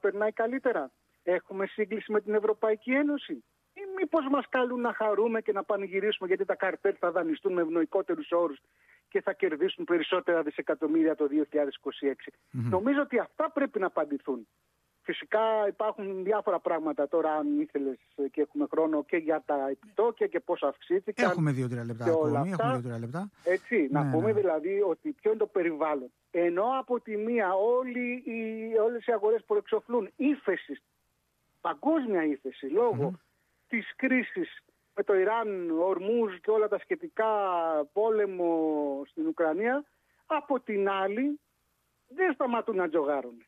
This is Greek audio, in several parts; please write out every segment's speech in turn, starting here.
περνάει καλύτερα? Έχουμε σύγκληση με την Ευρωπαϊκή Ένωση? Ή μήπως μας καλούν να χαρούμε και να πανηγυρίσουμε γιατί τα καρτέλ θα δανειστούν με ευνοϊκότερους όρους και θα κερδίσουν περισσότερα δισεκατομμύρια το 2026? Νομίζω ότι αυτά πρέπει να απαντηθούν. Φυσικά υπάρχουν διάφορα πράγματα τώρα, αν ήθελες και έχουμε χρόνο, και για τα επιτόκια και πώς αυξήθηκαν. Έχουμε 2-3 λεπτά ακόμη. Λεπτά. Έτσι, να πούμε δηλαδή ότι ποιο είναι το περιβάλλον. Ενώ από τη μία όλες οι αγορές προεξοφλούν ύφεση, παγκόσμια ύφεση, λόγω της κρίσης με το Ιράν, Ορμούζ και όλα τα σχετικά, πόλεμο στην Ουκρανία, από την άλλη δεν σταματούν να τζογάρουν.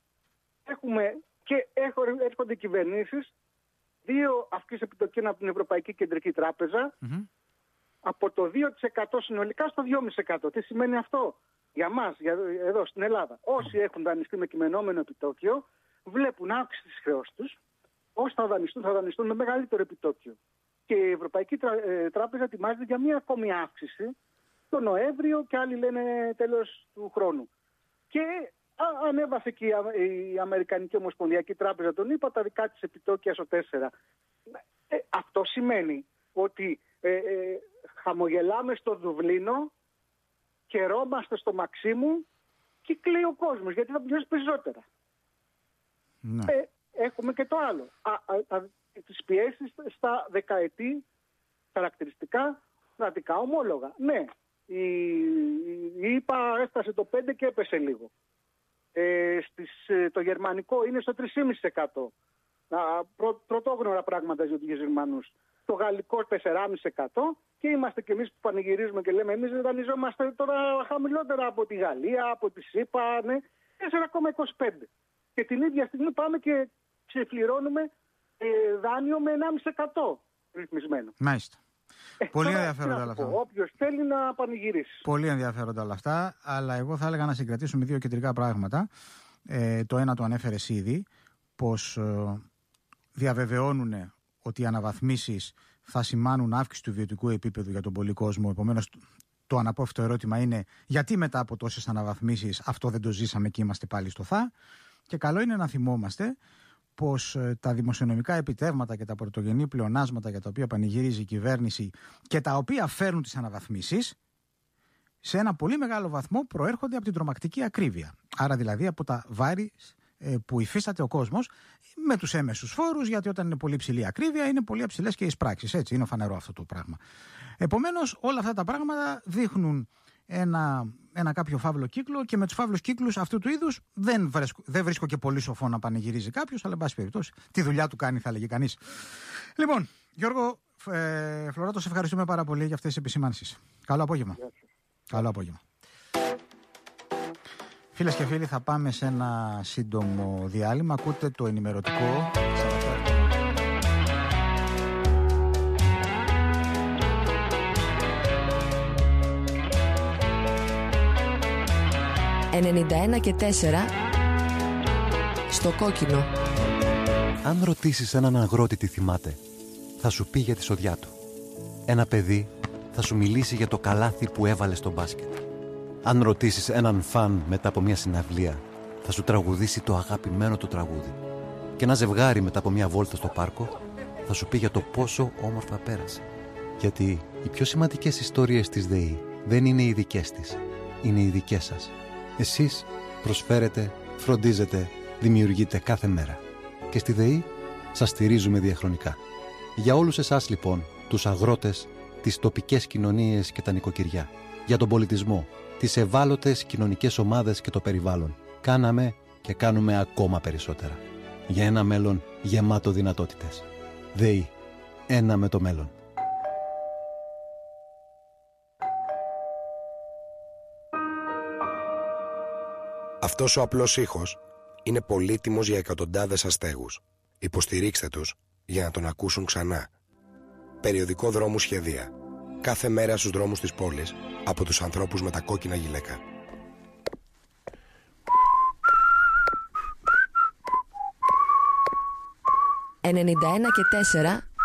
Έρχονται κυβερνήσεις, 2 αυξήσεις επιτοκίων από την Ευρωπαϊκή Κεντρική Τράπεζα, από το 2% συνολικά στο 2,5%. Τι σημαίνει αυτό για μας, εδώ στην Ελλάδα? Όσοι έχουν δανειστεί με κειμενόμενο επιτόκιο, βλέπουν αύξηση της χρεώσης τους. Όσοι θα δανειστούν με μεγαλύτερο επιτόκιο. Και η Ευρωπαϊκή Τράπεζα ετοιμάζεται για μία ακόμη αύξηση τον Νοέμβριο και άλλοι λένε τέλος του χρόνου. Και ανέβασε και η Αμερικανική Ομοσπονδιακή Τράπεζα, τον είπα, τα δικά της επιτόκια στο 4. Αυτό σημαίνει ότι χαμογελάμε στο Δουβλίνο, χαιρόμαστε στο Μαξίμου και κλαίει ο κόσμος γιατί θα πληρώσει περισσότερα. Ναι. Έχουμε και το άλλο. Τις πιέσεις στα δεκαετή χαρακτηριστικά κρατικά ομόλογα. Ναι, η ΕΠΑ έφτασε το 5 και έπεσε λίγο. Το γερμανικό είναι στο 3,5%. Πρωτόγνωρα πράγματα για τους Γερμανούς. Το γαλλικό 4,5% και είμαστε κι εμείς που πανηγυρίζουμε και λέμε εμείς δανειζόμαστε τώρα χαμηλότερα από τη Γαλλία, από τη ΣΥΠΑ, ναι, 4,25%. Και την ίδια στιγμή πάμε και ξεφληρώνουμε δάνειο με 1,5% ρυθμισμένο. Μάλιστα. Πολύ ενδιαφέροντα όλα αυτά. Όποιος θέλει να πανηγυρίσει. Πολύ ενδιαφέροντα όλα αυτά, αλλά εγώ θα έλεγα να συγκρατήσουμε 2 κεντρικά πράγματα. Το ένα το ανέφερες ήδη, πως διαβεβαιώνουν ότι οι αναβαθμίσεις θα σημάνουν αύξηση του βιωτικού επίπεδου για τον πολύ κόσμο. Επομένως, το αναπόφευκτο ερώτημα είναι γιατί μετά από τόσες αναβαθμίσεις αυτό δεν το ζήσαμε και είμαστε πάλι στο θα. Και καλό είναι να θυμόμαστε πως τα δημοσιονομικά επιτεύγματα και τα πρωτογενή πλεονάσματα για τα οποία πανηγυρίζει η κυβέρνηση και τα οποία φέρνουν τις αναβαθμίσεις, σε ένα πολύ μεγάλο βαθμό προέρχονται από την τρομακτική ακρίβεια. Άρα δηλαδή από τα βάρη που υφίσταται ο κόσμος με τους έμεσους φόρους, γιατί όταν είναι πολύ ψηλή ακρίβεια είναι πολύ ψηλές και οι εισπράξεις. Έτσι, είναι φανερό αυτό το πράγμα. Επομένως, όλα αυτά τα πράγματα δείχνουν ένα κάποιο φαύλο κύκλο και με τους φαύλους κύκλους αυτού του είδους δεν βρίσκω και πολύ σοφό να πανηγυρίζει κάποιος, αλλά εν πάση περιπτώσει τη δουλειά του κάνει, θα λέγει κανείς. Λοιπόν, Γιώργο Φλωράτο, σε ευχαριστούμε πάρα πολύ για αυτές τις επισημάνσεις. Καλό απόγευμα. Καλό απόγευμα. Φίλες και φίλοι, θα πάμε σε ένα σύντομο διάλειμμα. Ακούτε το ενημερωτικό. 91 και 4 στο κόκκινο. Αν ρωτήσεις έναν αγρότη τι θυμάται, θα σου πει για τη σοδιά του. Ένα παιδί θα σου μιλήσει για το καλάθι που έβαλε στο μπάσκετ. Αν ρωτήσεις έναν φαν μετά από μια συναυλία, θα σου τραγουδήσει το αγαπημένο του τραγούδι. Και ένα ζευγάρι μετά από μια βόλτα στο πάρκο θα σου πει για το πόσο όμορφα πέρασε. Γιατί οι πιο σημαντικές ιστορίες της ΔΕΗ δεν είναι οι δικές της, είναι οι δικές σας. Εσείς προσφέρετε, φροντίζετε, δημιουργείτε κάθε μέρα. Και στη ΔΕΗ σας στηρίζουμε διαχρονικά. Για όλους εσάς λοιπόν, τους αγρότες, τις τοπικές κοινωνίες και τα νοικοκυριά, για τον πολιτισμό, τις ευάλωτες κοινωνικές ομάδες και το περιβάλλον, κάναμε και κάνουμε ακόμα περισσότερα. Για ένα μέλλον γεμάτο δυνατότητες. ΔΕΗ. Ένα με το μέλλον. Αυτός ο απλός ήχος είναι πολύτιμος για εκατοντάδες αστέγους. Υποστηρίξτε τους για να τον ακούσουν ξανά. Περιοδικό Δρόμου Σχεδία. Κάθε μέρα στους δρόμους της πόλης από τους ανθρώπους με τα κόκκινα γυλαίκα. «91 και 4